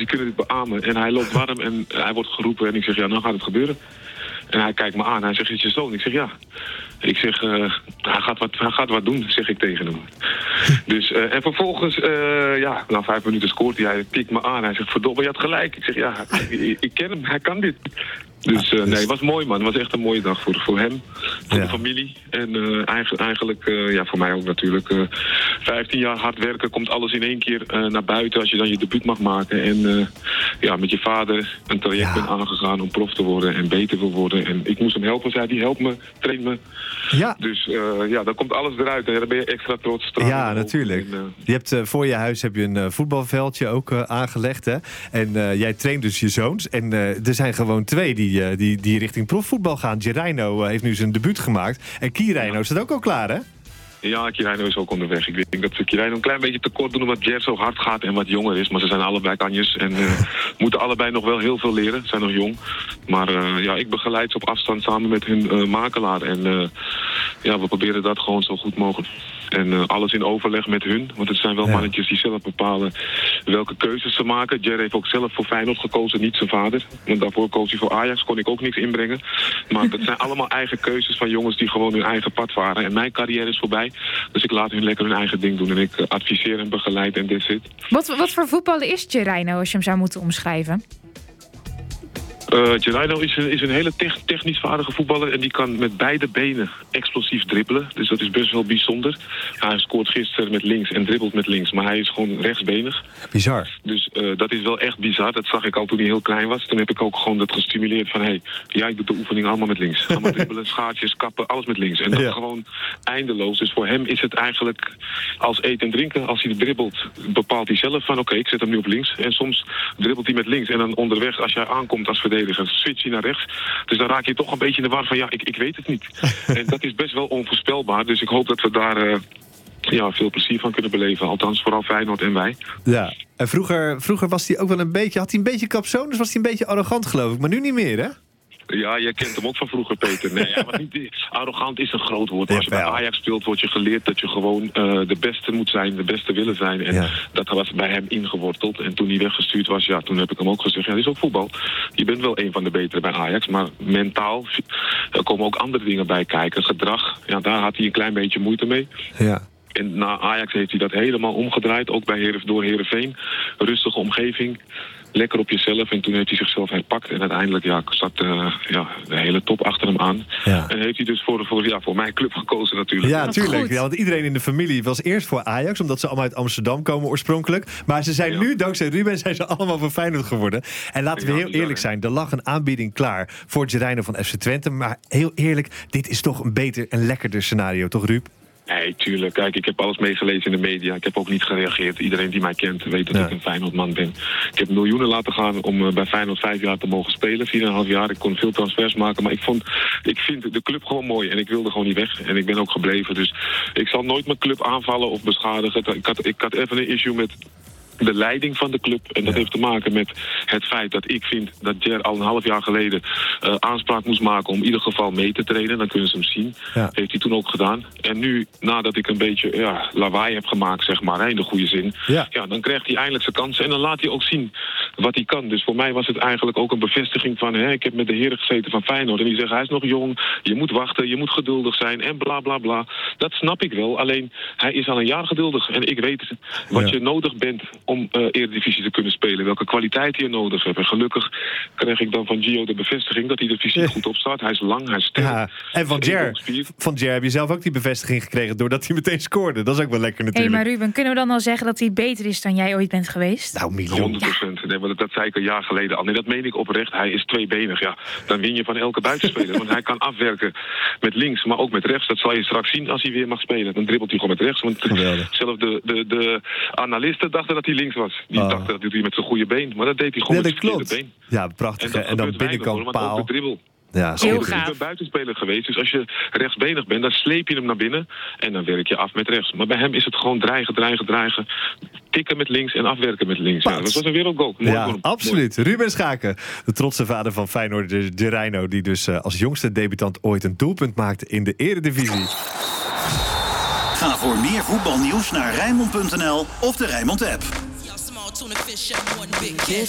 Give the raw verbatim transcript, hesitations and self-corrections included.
die kunnen dit beamen. En hij loopt warm en hij wordt geroepen en ik zeg, ja, nou gaat het gebeuren. En hij kijkt me aan. Hij zegt, is je zoon? Ik zeg, ja. Ik zeg, uh, hij, gaat wat, hij gaat wat doen, zeg ik tegen hem. Dus, uh, en vervolgens, uh, ja, na vijf minuten scoort hij. Hij tikt me aan. Hij zegt, verdomme, je had gelijk. Ik zeg, ja, ik, ik ken hem. Hij kan dit. Dus uh, nee, het was mooi, man. Het was echt een mooie dag voor, voor hem, voor ja. de familie. En uh, eigenlijk, eigenlijk uh, ja, voor mij ook natuurlijk. Uh, vijftien jaar hard werken, komt alles in één keer uh, naar buiten als je dan je debuut mag maken. En uh, ja, met je vader een traject ja. bent aangegaan om prof te worden en beter wil worden. En ik moest hem helpen, zei hij, help me, train me. Ja. Dus uh, ja, dan komt alles eruit en dan ben je extra trots. Ja, natuurlijk. En, uh, je hebt uh, voor je huis heb je een uh, voetbalveldje ook uh, aangelegd, hè? En uh, jij traint dus je zoons. En uh, er zijn gewoon twee die Die, die, die richting profvoetbal gaan. Gerijno heeft nu zijn debuut gemaakt. En Kirijno ja. staat ook al klaar, hè? Ja, Kirijno is ook onderweg. Ik denk dat ze Kirijno een klein beetje tekort doen omdat Jer zo hard gaat en wat jonger is. Maar ze zijn allebei kanjes en uh, moeten allebei nog wel heel veel leren. Ze zijn nog jong. Maar uh, ja, ik begeleid ze op afstand samen met hun uh, makelaar. En uh, ja, we proberen dat gewoon zo goed mogelijk. En uh, alles in overleg met hun. Want het zijn wel ja. mannetjes die zelf bepalen welke keuzes ze maken. Jer heeft ook zelf voor Feyenoord gekozen, niet zijn vader. Want daarvoor koos hij voor Ajax, kon ik ook niks inbrengen. Maar het zijn allemaal eigen keuzes van jongens die gewoon hun eigen pad varen. En mijn carrière is voorbij. Dus ik laat hun lekker hun eigen ding doen. En ik uh, adviseer en begeleid en that's it. Wat, wat voor voetballer is Gerijno als je hem zou moeten omschrijven? Uh, Gerijno is een, is een hele te- technisch vaardige voetballer en die kan met beide benen explosief dribbelen. Dus dat is best wel bijzonder. Hij scoort gisteren met links en dribbelt met links, maar hij is gewoon rechtsbenig. Bizar. Dus uh, dat is wel echt bizar. Dat zag ik al toen hij heel klein was. Toen heb ik ook gewoon dat gestimuleerd van, hé, hey, jij doet de oefening allemaal met links. Allemaal dribbelen, schaatsjes, kappen, alles met links. En dat ja. gewoon eindeloos. Dus voor hem is het eigenlijk als eten en drinken. Als hij dribbelt, bepaalt hij zelf van, oké, okay, ik zet hem nu op links. En soms dribbelt hij met links. En dan onderweg, als jij aankomt als verdediger, switch je naar rechts. Dus dan raak je toch een beetje in de war van, ja, ik, ik weet het niet. En dat is best wel onvoorspelbaar. Dus ik hoop dat we daar uh, ja, veel plezier van kunnen beleven. Althans, vooral Feyenoord en wij. Ja, en vroeger, vroeger was hij ook wel een beetje, had hij een beetje capsones, dus was hij een beetje arrogant, geloof ik. Maar nu niet meer, hè? Ja, jij kent hem ook van vroeger, Peter. Nee, ja, maar niet, arrogant is een groot woord. Als je bij Ajax speelt, wordt je geleerd dat je gewoon uh, de beste moet zijn, de beste willen zijn. En ja. dat was bij hem ingeworteld. En toen hij weggestuurd was, ja, toen heb ik hem ook gezegd, ja, dit is ook voetbal. Je bent wel een van de betere bij Ajax, maar mentaal er komen ook andere dingen bij kijken. Gedrag, ja, daar had hij een klein beetje moeite mee. Ja. En na Ajax heeft hij dat helemaal omgedraaid, ook bij Heer, door Heerenveen. Rustige omgeving. Lekker op jezelf. En toen heeft hij zichzelf herpakt. En uiteindelijk ja, zat uh, ja, de hele top achter hem aan. Ja. En heeft hij dus voor, voor, ja, voor mijn club gekozen natuurlijk. Ja, natuurlijk. Ja, want iedereen in de familie was eerst voor Ajax. Omdat ze allemaal uit Amsterdam komen oorspronkelijk. Maar ze zijn ja. nu, dankzij Ruben, zijn ze allemaal voor Feyenoord geworden. En laten we heel ja, eerlijk zijn. Er lag een aanbieding klaar voor Gerijno van F C Twente. Maar heel eerlijk, dit is toch een beter en lekkerder scenario. Toch, Ruud? Nee, tuurlijk. Kijk, ik heb alles meegelezen in de media. Ik heb ook niet gereageerd. Iedereen die mij kent weet dat ja. ik een Feyenoordman ben. Ik heb miljoenen laten gaan om uh, bij Feyenoord vijf jaar te mogen spelen. Vier en een half jaar. Ik kon veel transfers maken. Maar ik, vond, ik vind de club gewoon mooi. En ik wilde gewoon niet weg. En ik ben ook gebleven. Dus ik zal nooit mijn club aanvallen of beschadigen. Ik had, ik had even een issue met de leiding van de club. En dat ja. heeft te maken met het feit dat ik vind dat Jer al een half jaar geleden uh, aanspraak moest maken om in ieder geval mee te trainen. Dan kunnen ze hem zien. Ja. Heeft hij toen ook gedaan. En nu, nadat ik een beetje ja, lawaai heb gemaakt, zeg maar, in de goede zin. Ja. ja, dan krijgt hij eindelijk zijn kansen. En dan laat hij ook zien wat hij kan. Dus voor mij was het eigenlijk ook een bevestiging van, hè, ik heb met de heren gezeten van Feyenoord. En die zeggen, hij is nog jong, je moet wachten, je moet geduldig zijn en bla bla bla. Dat snap ik wel. Alleen, hij is al een jaar geduldig. En ik weet wat ja. je nodig bent om uh, Eredivisie te kunnen spelen. Welke kwaliteit je nodig hebt. En gelukkig krijg ik dan van Gio de bevestiging dat hij er fysiek goed op staat. Hij is lang, hij is sterk. Ja. En van Jer, van Jer heb je zelf ook die bevestiging gekregen doordat hij meteen scoorde. Dat is ook wel lekker natuurlijk. Hé, hey, maar Ruben, kunnen we dan al zeggen dat hij beter is dan jij ooit bent geweest? Nou, miljoen. honderd procent. Ja. Nee, maar dat, dat zei ik een jaar geleden al. Nee, dat meen ik oprecht. Hij is tweebenig. Ja. Dan win je van elke buitenspeler. Want hij kan afwerken met links, maar ook met rechts. Dat zal je straks zien als hij weer mag spelen. Dan dribbelt hij gewoon met rechts. Want zelfs de, de, de analisten dachten dat hij links was. Die oh. dachten dat hij met zijn goede been. Maar dat deed hij gewoon ja, met zijn verkeerde been. Ja, prachtig. En, en dan binnenkant paal. Ook de dribbel. Ja, heel gaaf. Ik ben buitenspeler geweest, dus als je rechtsbenig bent, dan sleep je hem naar binnen en dan werk je af met rechts. Maar bij hem is het gewoon dreigen, dreigen, dreigen. Tikken met links en afwerken met links. Ja, dat was een wereldgoal. Mooi ja, absoluut. Mooi. Ruben Schaken, de trotse vader van Feyenoord, de Gerijno, die dus uh, als jongste debutant ooit een doelpunt maakte in de Eredivisie. Ga voor meer voetbalnieuws naar Rijnmond punt n l of de Rijnmond app.